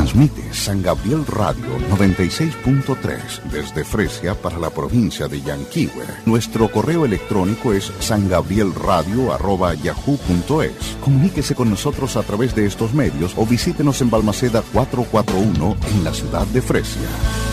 Transmite San Gabriel Radio 96.3 desde Fresia para la provincia de Yanquihue. Nuestro correo electrónico es sangabrielradio@yahoo.es. Comuníquese con nosotros a través de estos medios o visítenos en Balmaceda 441 en la ciudad de Fresia.